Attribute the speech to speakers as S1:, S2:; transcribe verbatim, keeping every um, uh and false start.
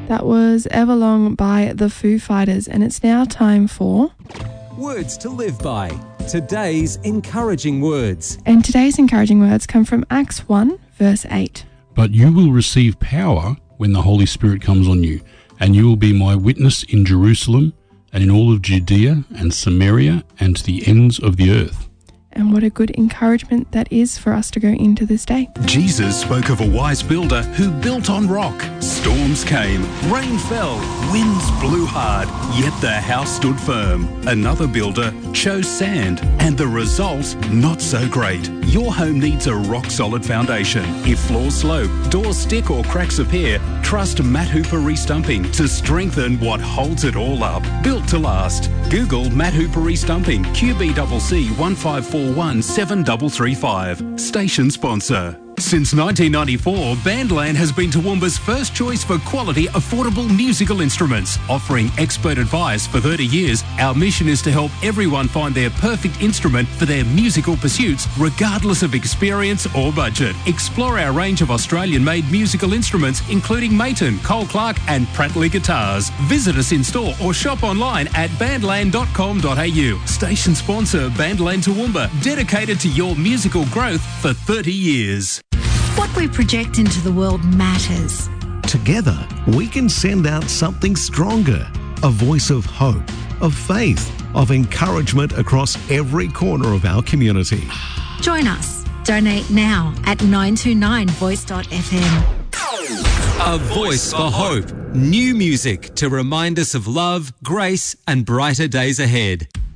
S1: That was Everlong by the Foo Fighters, and it's now time for...
S2: Words to live by. Today's encouraging words.
S1: And today's encouraging words come from Acts one, verse eight.
S3: But you will receive power when the Holy Spirit comes on you, and you will be my witness in Jerusalem and in all of Judea and Samaria and to the ends of the earth.
S1: And what a good encouragement that is for us to go into this day.
S4: Jesus spoke of a wise builder who built on rock. Storms came, rain fell, winds blew hard, yet the house stood firm. Another builder chose sand, and the result, not so great. Your home needs a rock-solid foundation. If floors slope, doors stick or cracks appear, trust Matt Hooper Restumping to strengthen what holds it all up. Built to last. Google Matt Hooper Restumping, Q B C C one five four one seven three three five. Station sponsor. Since nineteen ninety-four, Bandland has been Toowoomba's first choice for quality, affordable musical instruments. Offering expert advice for thirty years, our mission is to help everyone find their perfect instrument for their musical pursuits, regardless of experience or budget. Explore our range of Australian-made musical instruments, including Maton, Cole Clark and Prattley guitars. Visit us in store or shop online at bandland dot com dot a u. Station sponsor Bandland Toowoomba, dedicated to your musical growth for thirty years.
S5: What we project into the world matters.
S6: Together, we can send out something stronger, a voice of hope, of faith, of encouragement across every corner of our community.
S5: Join us. Donate now at nine two nine voice dot f m.
S2: A voice for hope. New music to remind us of love, grace and brighter days ahead.